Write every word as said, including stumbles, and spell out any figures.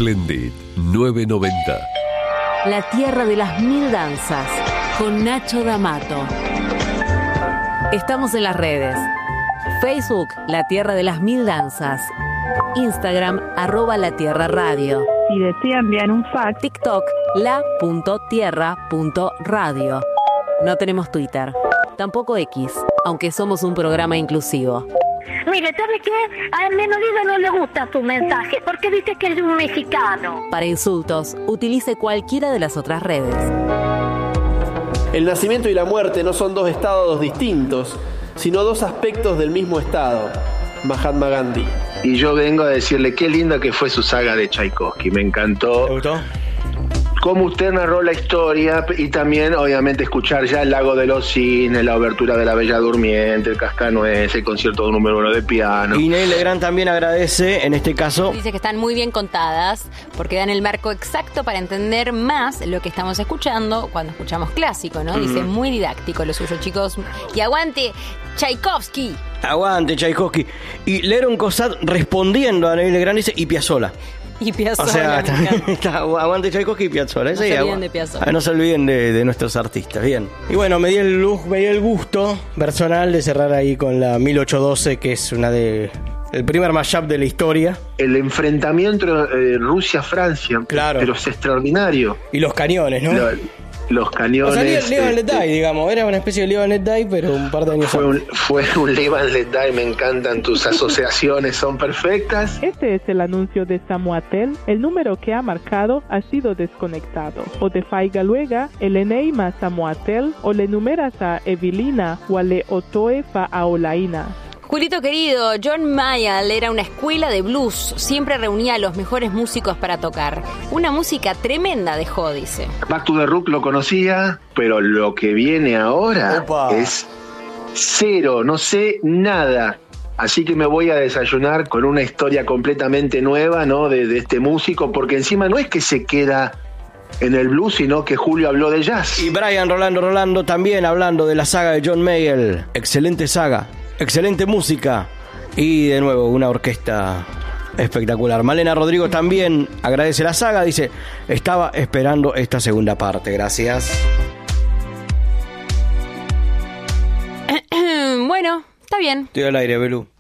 Splendid nueve noventa. La tierra de las mil danzas, con Nacho D'Amato. Estamos en las redes. Facebook, La Tierra de las Mil Danzas. Instagram, arroba La Tierra Radio. Si desea enviar un fax, TikTok, la.tierra.radio. No tenemos Twitter, tampoco X, aunque somos un programa inclusivo. Mire, ¿sabe qué? A Menolida no le gusta su mensaje porque dice que es un mexicano. Para insultos, utilice cualquiera de las otras redes. El nacimiento y la muerte no son dos estados distintos, sino dos aspectos del mismo estado. Mahatma Gandhi. Y yo vengo a decirle qué linda que fue su saga de Tchaikovsky. Me encantó. ¿Te gustó? Cómo usted narró la historia y también, obviamente, escuchar ya El Lago de los Cisnes, la obertura de La Bella Durmiente, el Cascanueces, el concierto número uno de piano. Y Neil Legrand también agradece, en este caso... Dice que están muy bien contadas porque dan el marco exacto para entender más lo que estamos escuchando cuando escuchamos clásico, ¿no? Dice, muy didáctico lo suyo, chicos. Y aguante Tchaikovsky. Aguante Tchaikovsky. Y Leron Cosat respondiendo a Neil Legrand dice, y Piazzolla. Y Piazzolla. O sea, está, está, aguante Tchaikovsky y Piazzolla. No sí, se olviden agu- de Piazzolla. Ah, no se olviden de, de nuestros artistas, bien. Y bueno, me di el luz, me di el gusto personal de cerrar ahí con la mil ochocientos doce, que es una de... el primer mashup de la historia. El enfrentamiento de eh, Rusia-Francia. Claro. Pero es extraordinario. Y los cañones, ¿no? Lo, los cañones. O sea, Live and Let este, Die, digamos. Era una especie de Live and Let Die, pero un par de años Fue antes. un, fue un Live and Let Die, me encantan tus asociaciones, son perfectas. este es el anuncio de Samuatel. El número que ha marcado ha sido desconectado. O te faiga luego el eneima Samuatel o le numeras a Evelina o le otoe fa a Olaina. Julito querido, John Mayall era una escuela de blues. Siempre reunía a los mejores músicos para tocar. Una música tremenda dejó, dice. Back to the Rook lo conocía, pero lo que viene ahora Opa. es cero, no sé nada. Así que me voy a desayunar con una historia completamente nueva, ¿no? De, de este músico, porque encima no es que se queda en el blues, sino que Julio habló de jazz. Y Brian Rolando Rolando también hablando de la saga de John Mayall. Excelente saga, excelente música y de nuevo una orquesta espectacular. Malena Rodrigo también agradece la saga, dice, estaba esperando esta segunda parte, gracias. Bueno, está bien. Estoy al aire, Belú.